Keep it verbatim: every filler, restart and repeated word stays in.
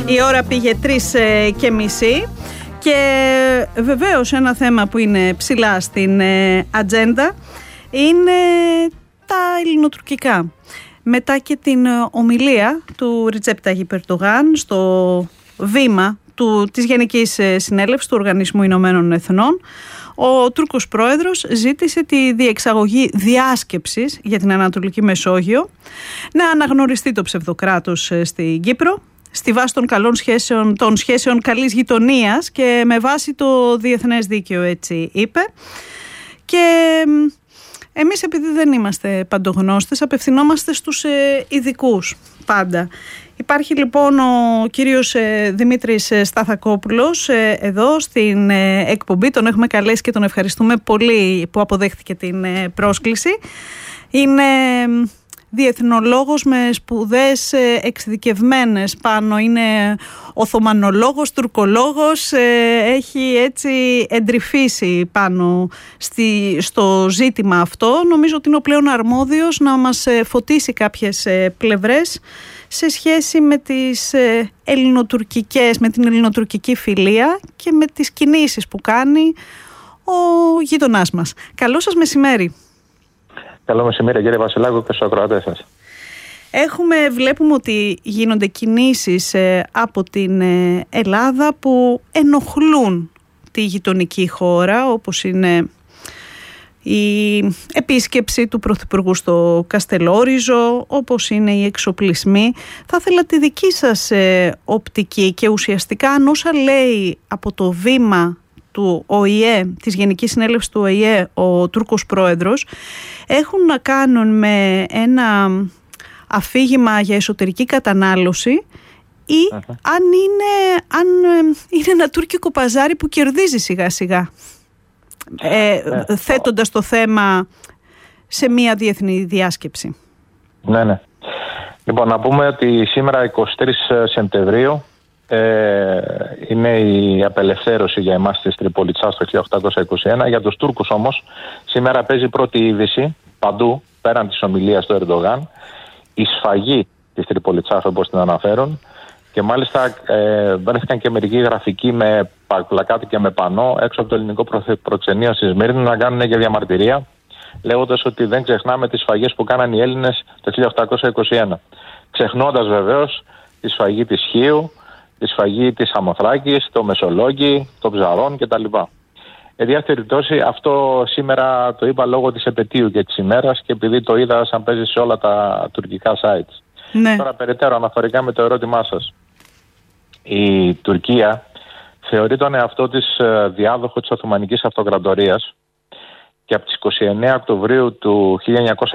Η ώρα πήγε τρεις και μισή και βεβαίως ένα θέμα που είναι ψηλά στην ατζέντα είναι τα ελληνοτουρκικά. Μετά και την ομιλία του Ρετζέπ Ταγιπ Ερντογάν στο βήμα του, της Γενικής Συνέλευσης του Οργανισμού Ηνωμένων Εθνών, ο Τούρκος πρόεδρος ζήτησε τη διεξαγωγή διάσκεψης για την Ανατολική Μεσόγειο, να αναγνωριστεί το ψευδοκράτος στην Κύπρο, στη βάση των καλών σχέσεων, των σχέσεων καλής γειτονίας και με βάση το διεθνές δίκαιο, έτσι είπε. Και εμείς, επειδή δεν είμαστε παντογνώστες, απευθυνόμαστε στους ειδικούς πάντα. Υπάρχει λοιπόν ο κύριος Δημήτρης Σταθακόπουλος εδώ στην εκπομπή. Τον έχουμε καλέσει και τον ευχαριστούμε πολύ που αποδέχτηκε την πρόσκληση. Είναι διεθνολόγος με σπουδές εξειδικευμένες πάνω. Είναι Οθωμανολόγος, Τουρκολόγος. Έχει έτσι εντρυφήσει πάνω στη, στο ζήτημα αυτό. Νομίζω ότι είναι ο πλέον αρμόδιος να μας φωτίσει κάποιες πλευρές σε σχέση με τις ελληνοτουρκικές, με την ελληνοτουρκική φιλία και με τις κινήσεις που κάνει ο γείτονάς μας. Καλό σας μεσημέρι. Καλό μεσημέρι κύριε Βασιλάκου και στους ακροατές σας. Έχουμε, βλέπουμε ότι γίνονται κινήσεις από την Ελλάδα που ενοχλούν τη γειτονική χώρα, όπως είναι η επίσκεψη του Πρωθυπουργού στο Καστελόριζο, όπως είναι οι εξοπλισμοί. Θα ήθελα τη δική σας οπτική και ουσιαστικά αν όσα λέει από το βήμα του Ο Η Ε, της Γενικής Συνέλευσης του Ο Η Ε, ο Τούρκος πρόεδρος, έχουν να κάνουν με ένα αφήγημα για εσωτερική κατανάλωση ή uh-huh. αν, είναι, αν είναι ένα τουρκικό παζάρι που κερδίζει σιγά σιγά, ε, uh-huh. θέτοντας το θέμα σε μια διεθνή διάσκεψη. Ναι, ναι. Λοιπόν, να πούμε ότι σήμερα εικοστή τρίτη Σεπτεμβρίου Ε, είναι η απελευθέρωση για εμάς της Τριπολιτσάς το χίλια οκτακόσια είκοσι ένα. Για τους Τούρκους όμως σήμερα παίζει πρώτη είδηση παντού πέραν της ομιλίας του Ερντογάν η σφαγή της Τριπολιτσάς, όπως την αναφέρουν, και μάλιστα ε, βρέθηκαν και μερικοί γραφικοί με πλακάτι και με πανό έξω από το ελληνικό προξενείο στη Σμύρνη να κάνουν και διαμαρτυρία, λέγοντας ότι δεν ξεχνάμε τις σφαγές που κάναν οι Έλληνες το χίλια οκτακόσια είκοσι ένα, ξεχνώντας βεβαίως τη σφαγή της Χίου, τη σφαγή της Σαμοθράκης, το Μεσολόγγι, το Ψαρών κτλ. Εν διάφορη περιπτώσει, αυτό σήμερα το είπα λόγω της επετείου και της ημέρας και επειδή το είδα σαν παίζει σε όλα τα τουρκικά sites. Ναι. Τώρα περαιτέρω αναφορικά με το ερώτημά σας. Η Τουρκία θεωρεί τον εαυτό της διάδοχο της Οθωμανικής Αυτοκρατορίας και από τις είκοσι εννέα Οκτωβρίου του χίλια εννιακόσια